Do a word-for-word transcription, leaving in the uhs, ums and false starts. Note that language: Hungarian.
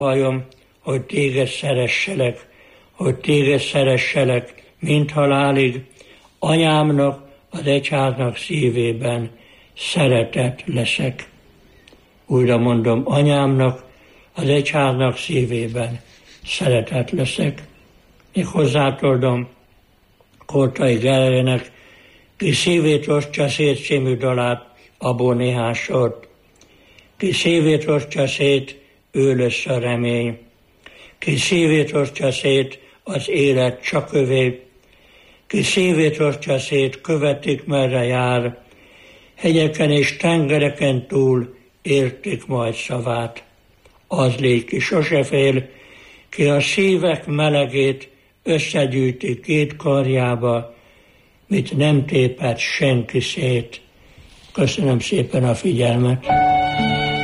Hajom, hogy téged szeresselek, hogy téged szeresselek, mint halálig, anyámnak, az egyháznak szívében szeretett leszek. Újra mondom, anyámnak, az egyháznak szívében szeretett leszek. Még hozzátoldom Koltai Gergelynek, ki szívét osztja szét című dalát, abból néhány sort. Ki szívét osztja szét, ő lesz a remény. Ki szívét osztja szét, az élet csak övé. Ki szívét osztja szét, követik merre jár. Hegyeken és tengereken túl értik majd szavát. Az légy, ki sose fél, ki a szívek melegét összegyűjti két karjába, mit nem tépett senki szét. Köszönöm szépen a figyelmet.